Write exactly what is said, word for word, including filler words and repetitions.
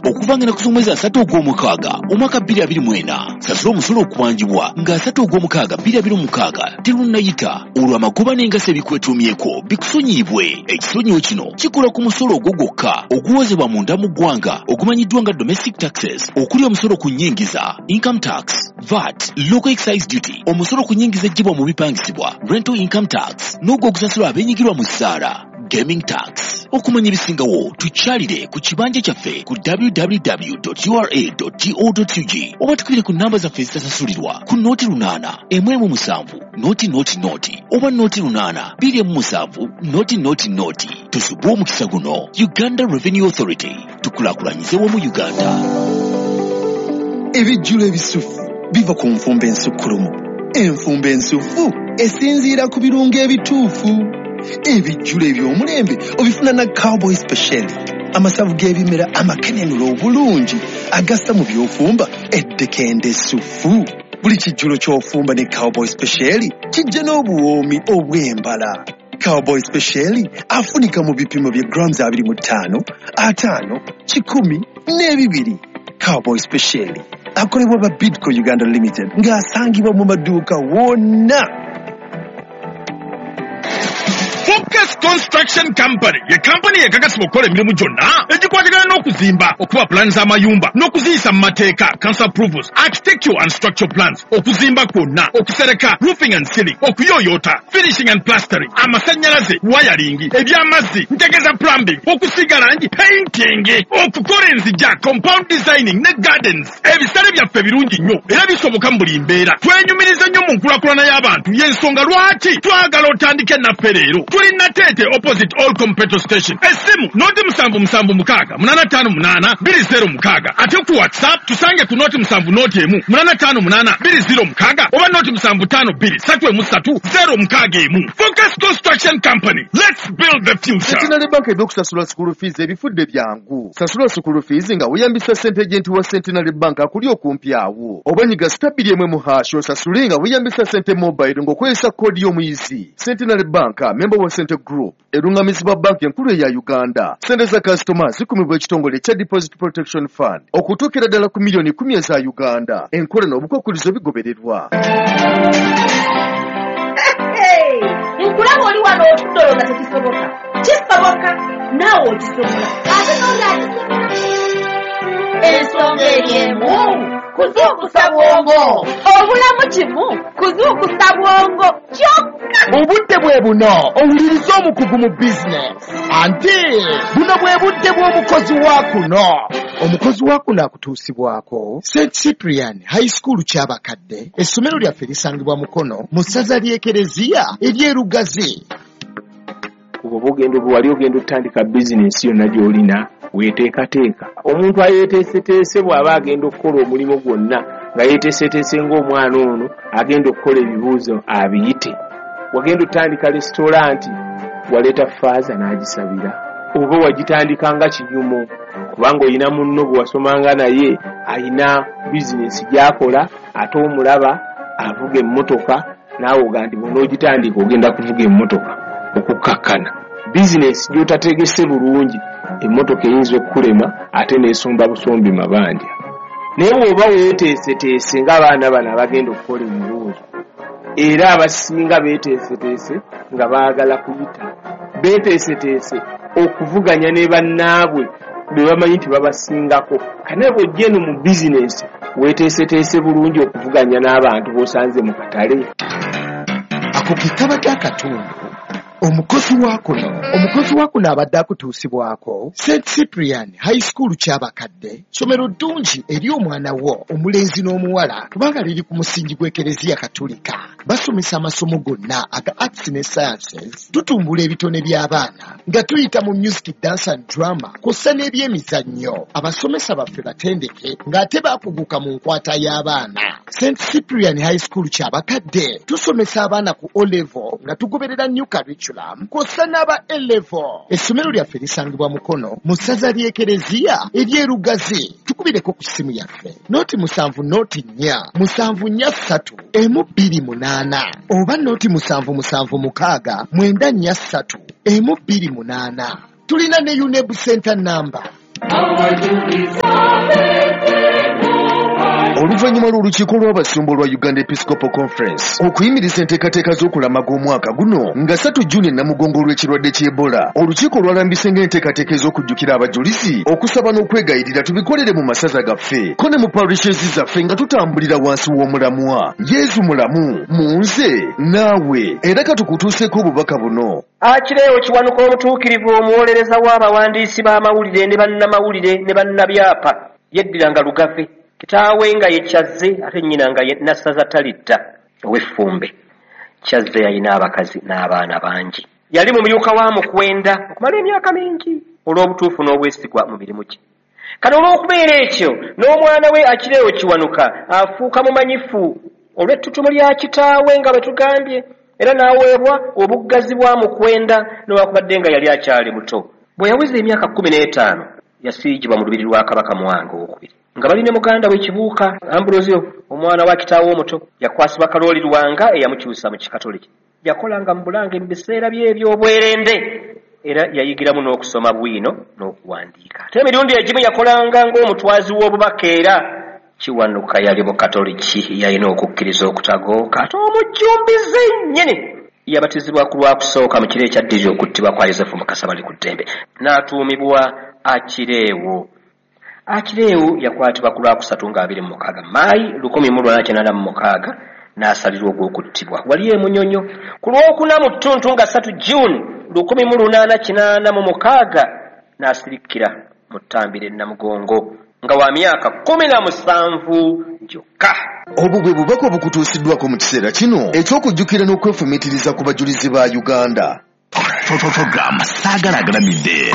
okuvanga na kusomwezi asatu ogw'omukaaga omwaka bbiri abiri mu ena. Sasula omusolo okuwanjibwa nga asatu ogw'omukaaga bbiri abiri mu mukaaga terunnayita olwo amagoba n'engasa ebikwetuumyeko bikusonyiibwe. Ekisonyiwo kino kikola ku musolo ogwo gwokka oguwozebwa munda mu ggwanga ogumanyiddwa nga domestic taxes, okuli omusolo ku nnyingiza income tax, V A T, local excise duty, omusolo ku nnyingiza ejjibwa mu bipangisibwa rental income tax, n'ogwo ogusasulwa abenyigirwa mu ssaala gaming tax. Okumanya ebisingawo tukyalire ku kibanja kyaffe ku w w w dot u r a dot go dot u g oba tukubire ku namba zaffe ezitasasulirwa ku nooti lunaana emu emu musanvu nooti nooti nooti oba nooti lunaana bbiri emu musanvu nooti nooti nooti. Tusubwe omukisa guno. Uganda Revenue Authority, tukulaakulanyize wamu Uganda. Ebijjulo ebisufu biva ku nfumba ensukkulumu. Enfumba ensufu esinziira ku birungo ebituufu. Ebijjulo eby'omulembe obifuna na Cowboy Special. Amasavu g'ebimera amakenenula obulungi agassa mu by'ofumba eddekende essufu. Buli kijjulo ky'ofumba ne Cowboy Special kijja n'obuwoomi obw'embala. Cowboy Special afunika mu bipimo bya grams abiri mu ttaano, ataano, kikumi n'ebibiri. Cowboy Special akolebwa ba Bidco Uganda Limited ng'asangibwa mu maduuka wonna. Focus Construction Company ye company yekakasibwa okukola emirimu gyonna egikwatagana n'okuzimba, okuba plans z'amayumba n'okuziyisa mu mateeka, council approvals, architectural and structural plans, okuzimba kwonna, okusereka, roofing and ceiling, okuyoyota, finishing and plastering, amasannyalaze, wiring, eby'amazzi, ntegeza plumbing, okusiga langi, painting, okukola enzija, compound designing ne gardens. Ebisale byaffe birungi nnyo era bisoboka mu buli mbeera. Twenyumiriza nnyo mu nkulaakulana y'abantu, y'ensonga lwaki twagala otandike naffe leero. Tuli Natete opposite Olcom petrol station. Esimu noti musanvu musanvu mukaaga munana ttaano munaana bbiri zero mukaaga. Ate ku WhatsApp tusange ku noti musanvu noti emu munana ttaano munaana bbiri zero mukaaga oba noti musanvu ttaano bbiri ssatu emu ssatu zero mukaaga emu. Focus Construction Company. Let's build the future. Centenary Bank eby'okusasula school fees ebifudde byangu. Sasula school fees nga weeyambisa ssente agent wa Centenary Bank akuli okumpi awo. Obanyiga stabili emwe mu hash osasule nga weeyambisa ssente mobile ng'okozesa koodi y'omuyizi. Centenary Bank member wa Center Group erungamizibwa banki enkulu eya Uganda. Sente za customer zikumibwa ekitongole ekya Deposit Protection Fund okutuukira ddala ku miliyoni kumi eza Uganda. Enkola n'obukwakkulizo bigobererwa. Nkulaba oli wano otudoloza tekisoboka. Kisoboka naawe okisobola. Ate n'olyakisobola. Ensonga eriemu kuzuukusa bwongo. Obulamu kimu kuzuukusa bwongo kyokka. Obudde bwe buno owuliriza omukugu mu bizinesi. Ante buno bwe budde bw'omukozi wa kuno. Omukozi wa kuno akutuusibwako Saint Cyprian High School ky'abakadde. Essomero lyaffe lisangibwa Mukono mu ssaza ly'Ekereziya ery'Erugazi. Obugendo bwali ogenda otandika bizinesi yonna gy'olina weeteekateeka. Omuntu ayeeteeseteese bw'aba agenda okukola omulimu gwonna nga yeeteeseteese ng'omwana ono agenda okukola ebibuuzo abiyite. Wagenda otandika restauranti waleeta faaza n'agisabira, oba wagitandika nga kinyumu kubanga oyina munno bwe wasomanga naye ayina bizinesi gy'akola ate omulaba avuga emmotoka naawe oga nti bw'onoogitandika ogenda kuvuga emmotoka okukkakkana. Bizinesi gy'otategese bulungi emmotoka eyinza okukulema ate n'esomba busombi mabanja. Naye bw'oba weeteeseteese ng'abaana bano abagenda okukola emibuuzo era abasinga beeteeseteese nga baagala kuyita, beeteeseteese okuvuganya ne bannaabwe be bamanyi nti babasingako. Kane bw'ojja eno mu bizinesi weeteeseteese bulungi okuvuganya n'abantu b'osanze mu katale. Ako ke kabadde akatundu. Omukozi wa kuno omukozi wa kuno abadde akutuusibwako Saint Cyprian High School ky'abakadde, somero ddungi eri omwana wo omulenzi n'omuwala kubanga liri ku musingi gw'Ekereziya Katolika. Basomesa amasomo gonna aga arts ne sciences. Tutumbula ebitone by'abaana nga tuyita mu music, dance and drama kw'ossa n'ebyemizannyo. Abasomesa baffe batendeke ng'ate baakuguka mu nkwata y'abaana. Saint Cyprian High School ky'abakadde tusomesa abaana ku O level nga tugoberera new curriculum kw'ossa n'aba A level. Essomero lyaffe lisangibwa Mukono mu ssaza ly'Ekereziya ery'Erugazi. Tukubireko ku ssimu yaffe nooti musanvu nooti nnya musanvu nnya ssatu emu bbiri munaana oba nooti musanvu musanvu mukaaga mwenda nnya ssatu emu bbiri munaana. Tulina ne U N E B center number. oluvannyuma lw'olukiiko lw'abasumba lwa Uganda Episcopal Conference okuyimiriza enteekateeka z'okulamaga omwaka guno nga ssatu Juni Namugongo olw'ekirwadde ky'Ebola, olukiiko lwalambise ng'enteekateeka ez'okujjukira abajulizi, okusaba n'okwegayirira tubikolere mu masaza gaffe ko ne mu parishes zaffe nga tutambulira wansi w'omulamwa. Yesu mulamu mu nze naawe, era katukutuuseeko obubaka buno. Akireewo Kiwanuka omutuukirivu, omuwolereza w'abawandiisi b'amawulire ne bannamawulire ne bannabyapa, yeddiranga Lugave. Kitaawe nga ye Kyazze ate nnyina nga ye Nassaza Talitta ow'Effumbe. Kyazze yalina abakazi n'abaana bangi. Yali mumyuka wa Mukwenda okumala emyaka mingi olw'obutuufu n'obwesigwa mu mirimu gye. Kano olw'okubeera ekyo n'omwana we Akireewo Kiwanuka afuuka mumanyifu olw'ettutumu lya kitaawe nga bwe tugambye, era n'aweebwa obuggazi bwa Mukwenda n'owakubadde nga yali akyali muto. Bwe yaweza emyaka kkumi n'etaano yasiigibwa mu lubiri lwa Kabaka Mwanga owokubiri nga bali ne muganda we Kibuuka Ambrosio, omwana wa kitaawe omuto. Yakwasibwa Kalooli Lwanga eyamukyusa mu Kikatoliki. Yakolanga mu Bulange mu biseera bye eby'obwerende, era yayigiramu n'okusoma bwino n'okuwandiika. Ate emirundi egimu yakolanga ng'omutwazi w'obubaka, era Kiwanuka yali Mukatoliki, yalina okukkiriza okutagooka ate omujjumbize nnyini. Yabatizibwa ku lwakusooka mu kiro ekyaddiri okuttibwa kwa Yosefu Mukasa bali ku ddembe, n'atuumibwa Akireewo. Akireewo yakwatibwa ku lwakusatu nga abiri mu mukaaga Maayi lukumi mu lwana kyenda mu mukaaga, n'asalirwa ogw'okuttibwa wali e Munyonyo. Ku lwokuna mu ttuntu nga ssatu Juni lukumi mu lunaana kinaana mu mukaaga, n'asirikkira mu ttambiro e Namugongo nga wa myaka kkumi na musanvu gyokka. Obwo bwe bubaka obukutuusiddwako mu kiseera kino eky'okujjukira n'okwefumiitiriza ku bajulizi ba Uganda. Programu Sagalagalamidde.